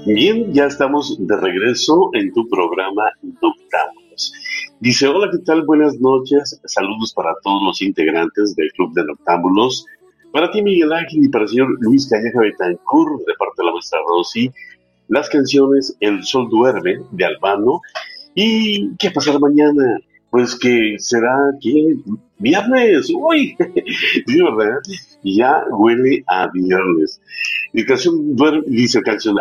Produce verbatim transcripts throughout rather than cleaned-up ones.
Bien, ya estamos de regreso en tu programa Noctámbulos. Dice, hola, ¿qué tal? Buenas noches. Saludos para todos los integrantes del Club de Noctámbulos. Para ti, Miguel Ángel, y para el señor Luis Calleja Betancourt, de parte de la maestra Rosy, las canciones El Sol Duerme, de Albano. ¿Y qué pasará mañana? Pues que será, ¿qué? Viernes, uy, sí, ¿verdad? Ya huele a viernes. Y canción duerme, dice canción,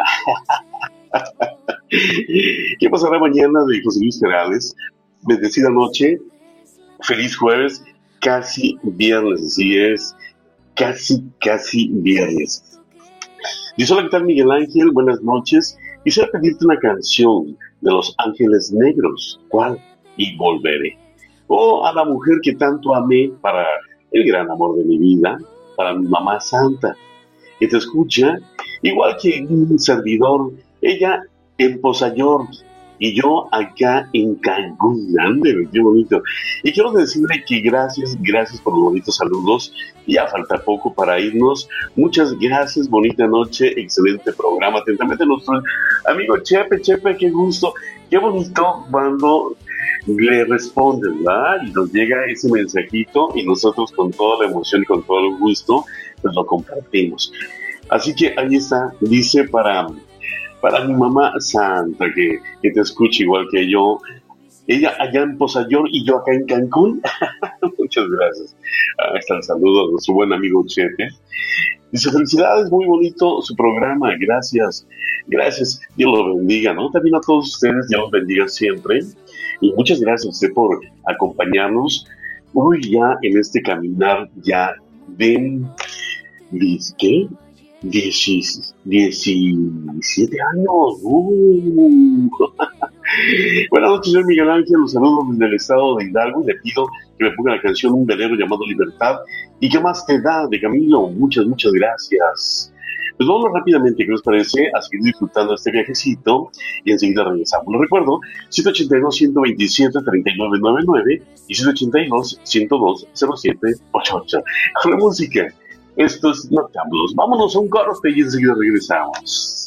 ¿qué pasará mañana de José Luis Perales? Bendecida noche, feliz jueves, casi viernes, así es, casi, casi viernes. Dice, hola, ¿qué tal, Miguel Ángel? Buenas noches. Quisiera pedirte una canción de Los Ángeles Negros. ¿Cuál? Y volveré. O a la mujer que tanto amé, para el gran amor de mi vida, para mi mamá santa, que te escucha, igual que un servidor, ella en Posayor y yo acá en Cancún. Ándale, qué bonito. Y quiero decirle que gracias, gracias por los bonitos saludos. Ya falta poco para irnos. Muchas gracias, bonita noche, excelente programa. Atentamente nuestro amigo Chepe, Chepe, qué gusto, qué bonito cuando le responden, ¿verdad? Y nos llega ese mensajito y nosotros con toda la emoción y con todo el gusto, pues lo compartimos. Así que ahí está, dice para, para mi mamá santa, que, que te escuche igual que yo, ella allá en Posayor y yo acá en Cancún. Muchas gracias. Ahí está el saludo de su buen amigo Chepe. Dice, felicidades, muy bonito su programa, gracias, gracias, Dios lo bendiga, ¿no? También a todos ustedes, Dios los bendiga siempre. Y muchas gracias a usted por acompañarnos hoy ya en este caminar ya de, ¿qué? diecisiete años. Uh. Buenas noches, señor Miguel Ángel. Los saludo desde el estado de Hidalgo y le pido que me ponga la canción Un velero llamado Libertad. ¿Y qué más te da de camino? Muchas, muchas gracias. Pues vamos rápidamente, ¿qué les parece? A seguir disfrutando este viajecito y enseguida regresamos. Les recuerdo, siete ochenta y dos, ciento veintisiete, treinta y nueve noventa y nueve y siete ochenta y dos, ciento dos, cero siete ochenta y ocho. Con la música, estos Noctámbulos. Vámonos a un corte y enseguida regresamos.